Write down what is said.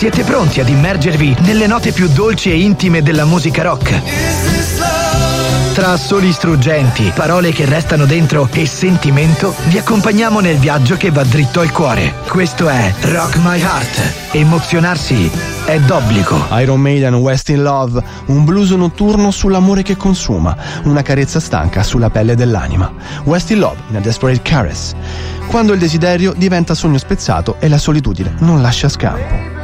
Siete pronti ad immergervi nelle note più dolci e intime della musica rock? Tra soli struggenti, parole che restano dentro e sentimento, vi accompagniamo nel viaggio che va dritto al cuore. Questo è Rock My Heart. Emozionarsi è d'obbligo. Iron Maiden, West in Love, un blues notturno sull'amore che consuma, una carezza stanca sulla pelle dell'anima. West in Love, in A Desperate Caress. Quando il desiderio diventa sogno spezzato e la solitudine non lascia scampo.